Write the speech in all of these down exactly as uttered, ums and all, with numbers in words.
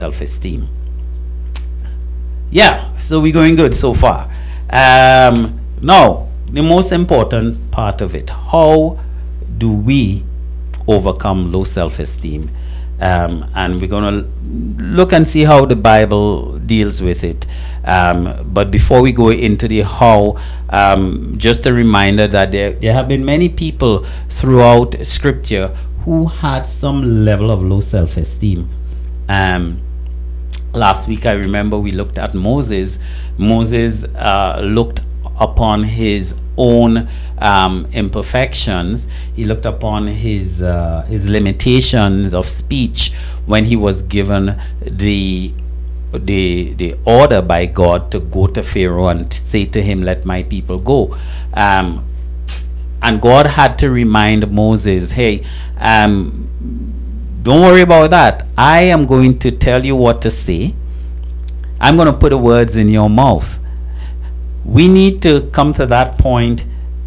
self-esteem. Yeah, so we're going good so far. Um, now, the most important part of it: how do we overcome low self-esteem? Um, and we're going to look and see how the Bible deals with it. Um, but before we go into the how, um, just a reminder that there, there have been many people throughout Scripture who had some level of low self-esteem. Um, last week, I remember we looked at Moses. Moses uh, looked upon his own um, imperfections. He looked upon his uh, his limitations of speech when he was given the the the order by God to go to Pharaoh and say to him, "Let my people go." Um, and God had to remind Moses, "Hey, um, don't worry about that. I am going to tell you what to say. I'm going to put the words in your mouth." We need to come to that point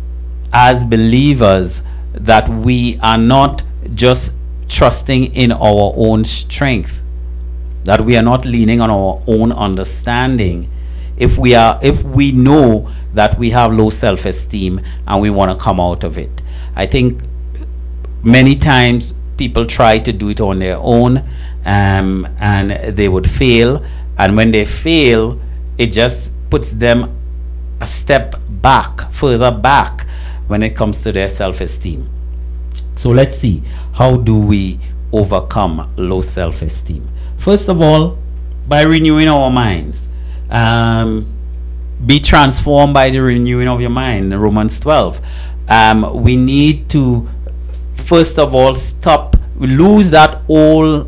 as believers that we are not just trusting in our own strength, that we are not leaning on our own understanding. If we are, if we know that we have low self-esteem and we want to come out of it, I think many times people try to do it on their own, um, and they would fail. And when they fail, it just puts them a step back, further back when it comes to their self-esteem. So let's see, how do we overcome low self-esteem? First of all, by renewing our minds. Um, be transformed by the renewing of your mind. Romans twelve. Um, we need to, first of all, stop, lose that old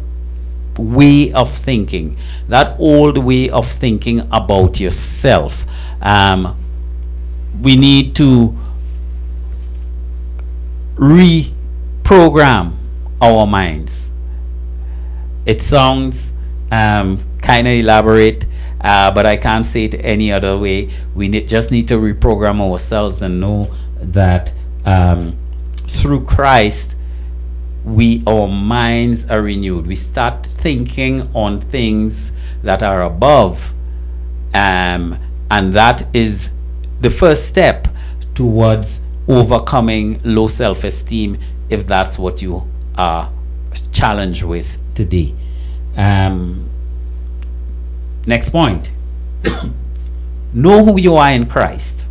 way of thinking, that old way of thinking about yourself. Um, we need to reprogram our minds. It sounds um, kind of elaborate, uh, but I can't say it any other way. We need, just need to reprogram ourselves and know that um, through Christ, we our minds are renewed. We start thinking on things that are above, um, and that is the first step towards overcoming low self-esteem, if that's what you are challenged with today. Um, next point. Know who you are in Christ.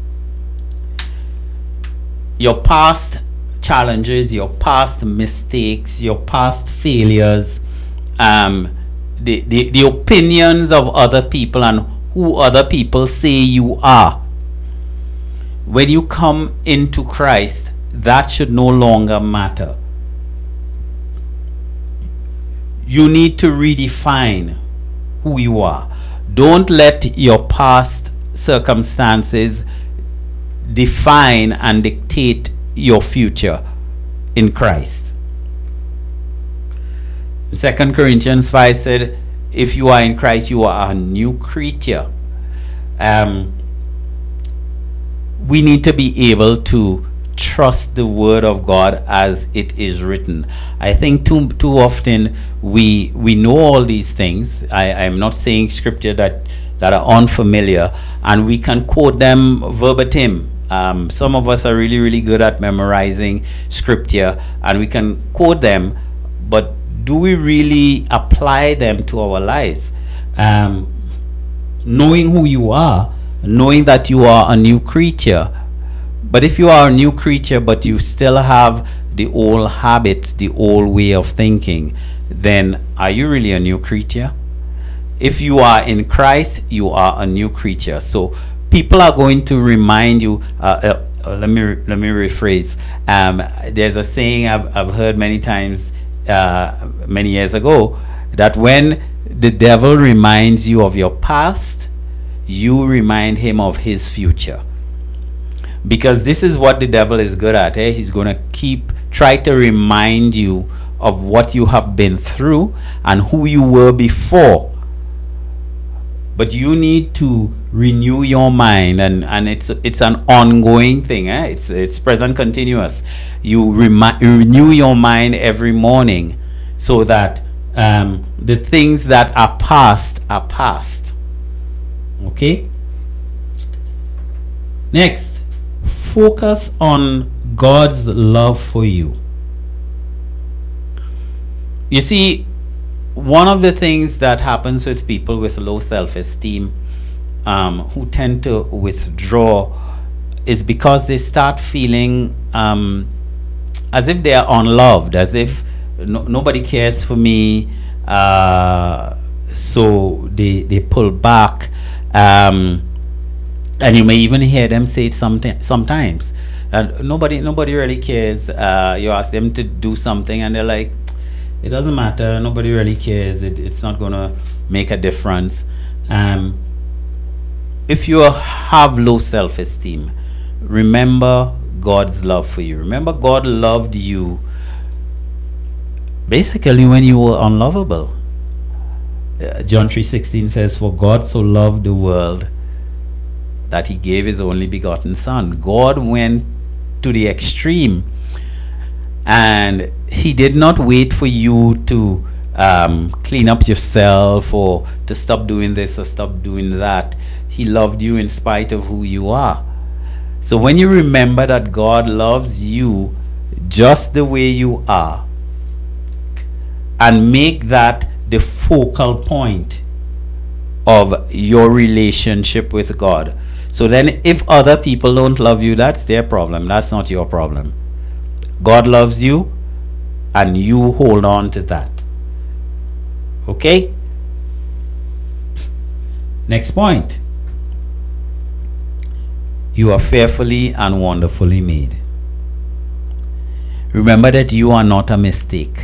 Your past challenges, your past mistakes, your past failures, um, the, the, the opinions of other people and who other people say you are. When you come into Christ, that should no longer matter. You need to redefine who you are. Don't let your past circumstances define and dictate your future in Christ. Second Corinthians five said, if you are in Christ, you are a new creature. Um, we need to be able to trust the word of God as it is written. I think too too often we we know all these things. I am not saying scripture that that are unfamiliar, and we can quote them verbatim. Um, some of us are really really good at memorizing scripture, and we can quote them, but do we really apply them to our lives? Um, knowing who you are, knowing that you are a new creature. But if you are a new creature but you still have the old habits, the old way of thinking, then are you really a new creature? If you are in Christ, you are a new creature. So people are going to remind you, uh, uh, let me let me rephrase. Um, there's a saying I've, I've heard many times, uh, many years ago, that when the devil reminds you of your past, you remind him of his future. Because this is what the devil is good at. Eh? He's going to keep try to remind you of what you have been through and who you were before. But you need to renew your mind, and, and it's it's an ongoing thing. Eh? It's it's present continuous. You remi- renew your mind every morning, so that Um, the things that are past are past. Okay? Next, focus on God's love for you. You see, one of the things that happens with people with low self-esteem, um, who tend to withdraw, is because they start feeling um, as if they are unloved, as if no, nobody cares for me, uh, so they they pull back, um, and you may even hear them say it someti- sometimes. And nobody nobody really cares. Uh, you ask them to do something, and they're like, it doesn't matter. Nobody really cares. It, it's not gonna make a difference. Um, if you have low self-esteem, remember God's love for you. Remember, God loved you basically when you were unlovable. Uh, John three sixteen says, "For God so loved the world that He gave His only begotten Son." God went to the extreme, and He did not wait for you to um, clean up yourself or to stop doing this or stop doing that. He loved you in spite of who you are. So when you remember that God loves you just the way you are, and make that the focal point of your relationship with God. So then if other people don't love you, that's their problem. That's not your problem. God loves you, and you hold on to that. Okay? Next point. You are fearfully and wonderfully made. Remember that you are not a mistake.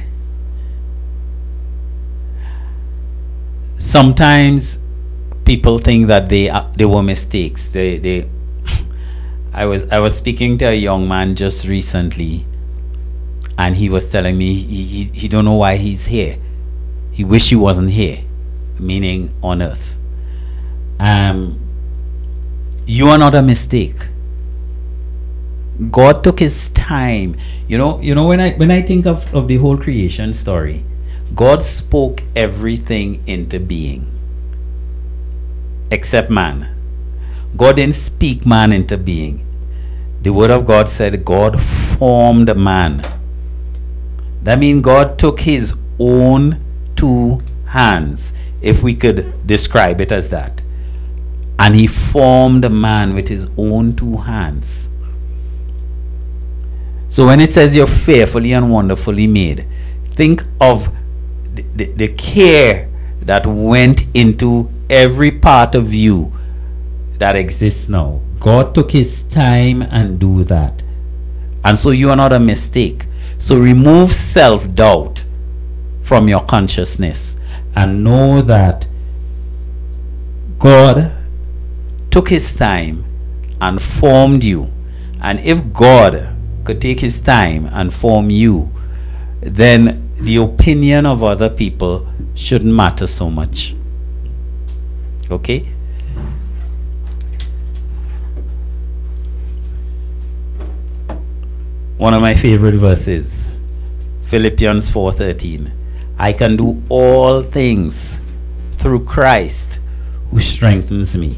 Sometimes people think that they uh, they were mistakes. They they. I was I was speaking to a young man just recently, and he was telling me he, he, he don't know why he's here. He wish he wasn't here, meaning on earth. Um, you are not a mistake. God took His time. You know, you know when I when I think of, of the whole creation story, God spoke everything into being, except man. God didn't speak man into being. The word of God said God formed man. That means God took His own two hands, if we could describe it as that, and He formed man with His own two hands. So when it says you're fearfully and wonderfully made, think of the, the, the care that went into every part of you that exists now. God took His time and do that. And so you are not a mistake. So remove self-doubt from your consciousness and know that God took His time and formed you. And if God could take His time and form you, then the opinion of other people shouldn't matter so much. Okay? One of my favorite verses, Philippians four thirteen. I can do all things through Christ who strengthens me.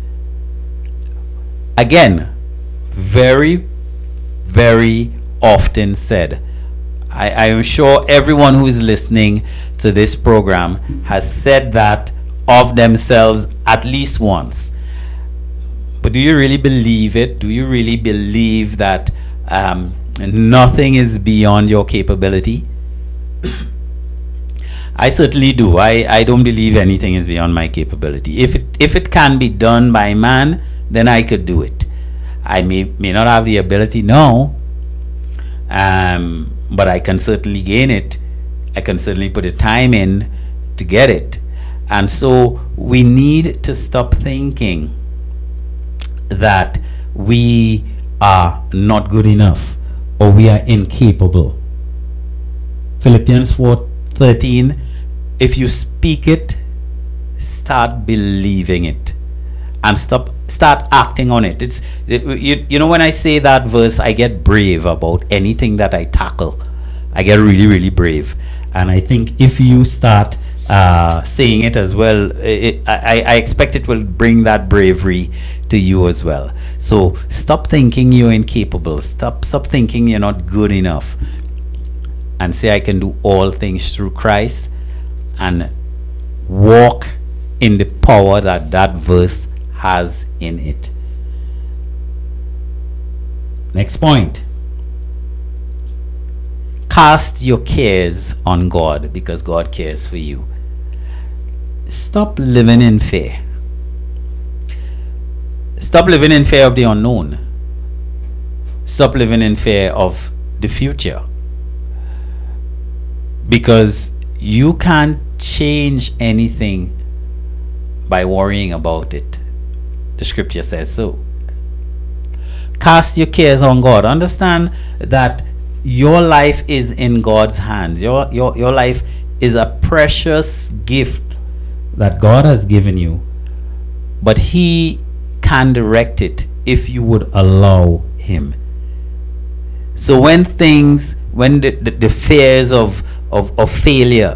Again, very, very often said. I, I am sure everyone who is listening to this program has said that of themselves at least once. But do you really believe it? Do you really believe that um, nothing is beyond your capability? I certainly do. I, I don't believe anything is beyond my capability. If it, if it can be done by man, then I could do it. I may, may not have the ability now, um, but I can certainly gain it. I can certainly put the time in to get it. And so we need to stop thinking that we are not good enough or we are incapable. Philippians four thirteen, if you speak it, start believing it and stop start acting on it. It's you, you know when I say that verse, I get brave about anything that I tackle. I get really really brave. And I think if you start uh, saying it as well, it, I, I expect it will bring that bravery to you as well. So stop thinking you're incapable. Stop, stop thinking you're not good enough. And say, I can do all things through Christ, and walk in the power that that verse has in it. Next point. Cast your cares on God, because God cares for you. Stop living in fear. Stop living in fear of the unknown. Stop living in fear of the future. Because you can't change anything by worrying about it. The scripture says so. Cast your cares on God. Understand that your life is in God's hands. Your, your, your life is a precious gift that God has given you. But He can direct it if you would allow Him. So when things, when the, the, the fears of, of, of failure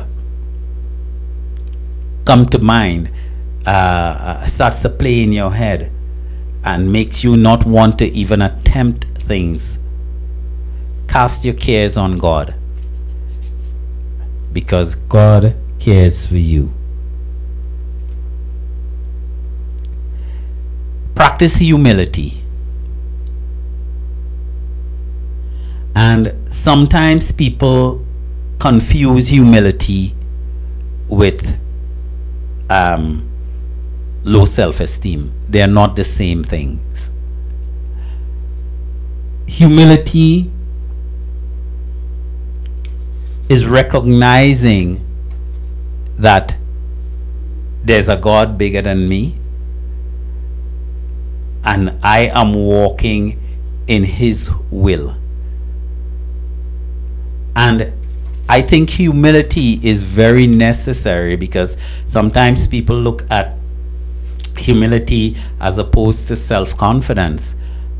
come to mind, uh, starts to play in your head and makes you not want to even attempt things, cast your cares on God, because God cares for you. Practice humility. And sometimes people confuse humility with um, low self-esteem. They are not the same things. Humility is recognizing that there's a God bigger than me, and I am walking in His will. And I think humility is very necessary, because sometimes people look at humility as opposed to self-confidence.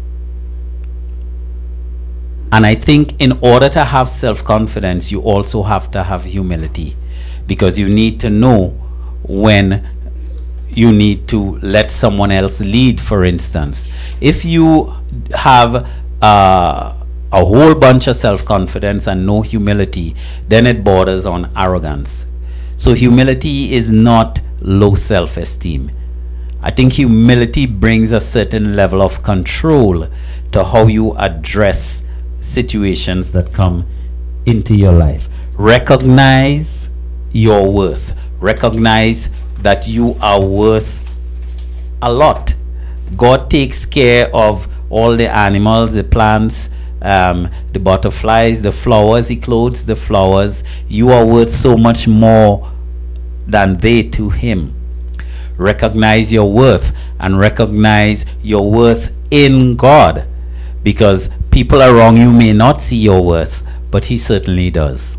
And I think in order to have self-confidence, you also have to have humility, because you need to know when you need to let someone else lead. For instance, if you have uh, a whole bunch of self-confidence and no humility, then it borders on arrogance. So humility is not low self-esteem. I think humility brings a certain level of control to how you address situations that come into your life. Recognize your worth. Recognize that you are worth a lot. God takes care of all the animals, the plants, um, the butterflies, the flowers. He clothes the flowers. You are worth so much more than they to Him. Recognize your worth, and recognize your worth in God, because people around you may not see your worth, but He certainly does.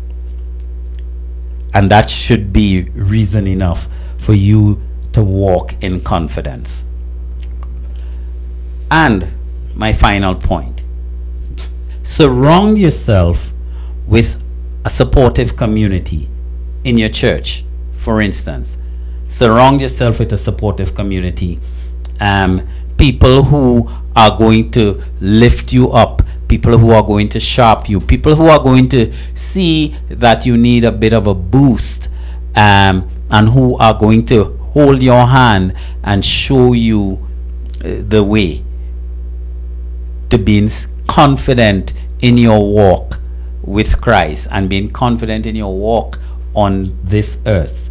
And that should be reason enough for you to walk in confidence. And my final point, surround yourself with a supportive community in your church. For instance, surround yourself with a supportive community. Um, people who are going to lift you up, people who are going to sharp you, people who are going to see that you need a bit of a boost, um, and who are going to hold your hand and show you uh, the way to being confident in your walk with Christ, and being confident in your walk on this earth.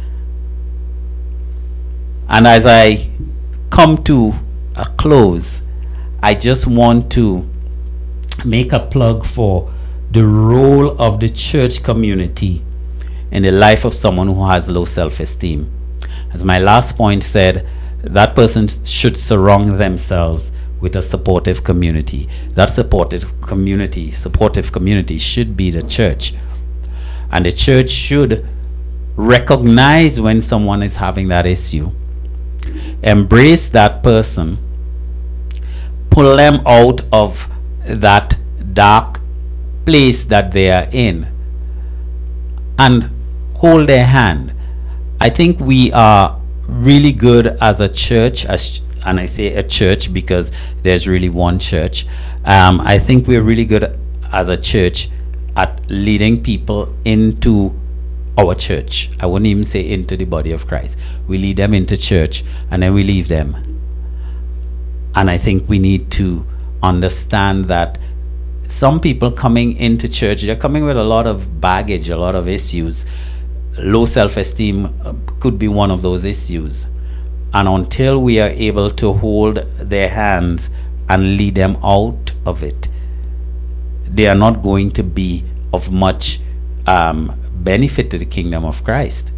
And as I come to a close, I just want to make a plug for the role of the church community in the life of someone who has low self-esteem. As my last point said, that person should surround themselves with a supportive community. That supportive community, supportive community should be the church. And the church should recognize when someone is having that issue, embrace that person, pull them out of that dark place that they are in, and hold their hand. I think we are really good as a church, as and I say a church because there's really one church. Um, I think we're really good as a church at leading people into our church. I wouldn't even say into the body of Christ. We lead them into church and then we leave them. And I think we need to understand that some people coming into church, they're coming with a lot of baggage, a lot of issues. Low self-esteem could be one of those issues. And until we are able to hold their hands and lead them out of it, they are not going to be of much um, benefit to the kingdom of Christ.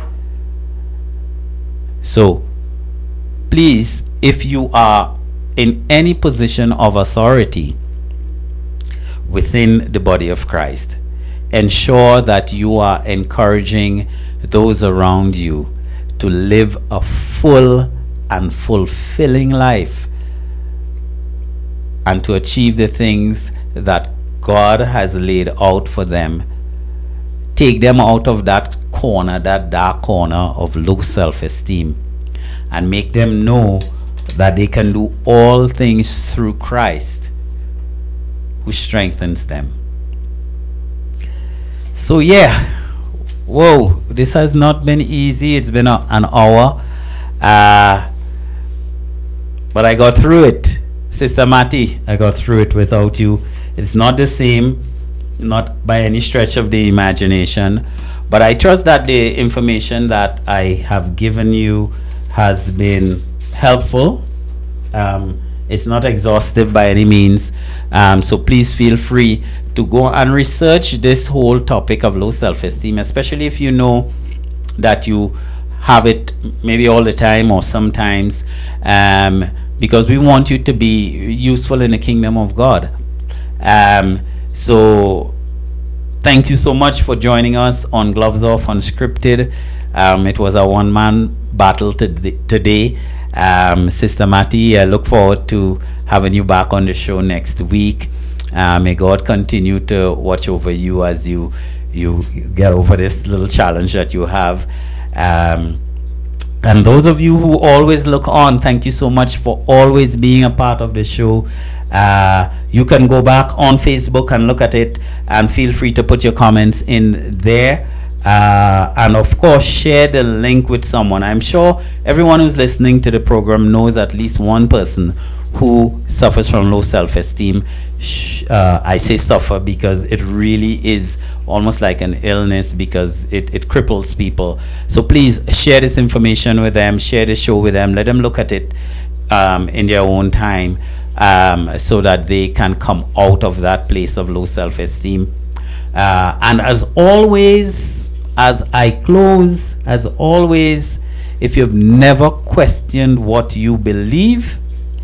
So, please, if you are in any position of authority within the body of Christ, ensure that you are encouraging those around you to live a full and fulfilling life and to achieve the things that God has laid out for them. Take them out of that corner, that dark corner of low self-esteem, and make them know that they can do all things through Christ who strengthens them. So yeah, whoa, this has not been easy. It's been a, an hour, uh, but I got through it. Sister Matty, I got through it without you. It's not the same, not by any stretch of the imagination, but I trust that the information that I have given you has been helpful. Um, it's not exhaustive by any means, um, so please feel free to go and research this whole topic of low self-esteem, especially if you know that you have it maybe all the time or sometimes, um, because we want you to be useful in the kingdom of God. Um, so thank you so much for joining us on Gloves Off Unscripted. Um, it was a one-man battle to today. Um, Sister Matty, I look forward to having you back on the show next week. Uh, may God continue to watch over you as you you get over this little challenge that you have. Um, and those of you who always look on, thank you so much for always being a part of the show. Uh, you can go back on Facebook and look at it, and feel free to put your comments in there. Uh, and of course, share the link with someone. I'm sure everyone who's listening to the program knows at least one person who suffers from low self-esteem. Uh, I say suffer because it really is almost like an illness, because it, it cripples people. So please share this information with them, share the show with them, let them look at it um, in their own time, um, so that they can come out of that place of low self-esteem. Uh, and as always, as I close, as always, if you've never questioned what you believe,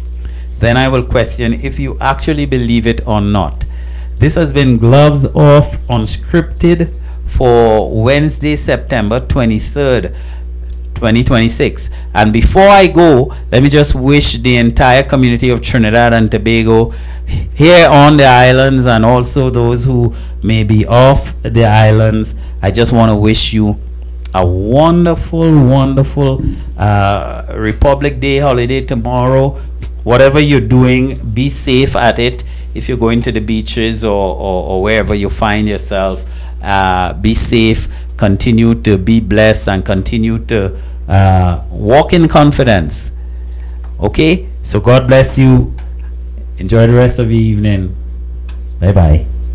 then I will question if you actually believe it or not. This has been Gloves Off Unscripted for Wednesday, September twenty-third, twenty twenty-six. And before I go, let me just wish the entire community of Trinidad and Tobago here on the islands, and also those who may be off the islands, I just want to wish you a wonderful, wonderful uh, Republic Day holiday tomorrow. Whatever you're doing, be safe at it. If you're going to the beaches or, or, or wherever you find yourself, uh, be safe, continue to be blessed, and continue to uh, walk in confidence. Okay? So God bless you. Enjoy the rest of the evening. Bye-bye.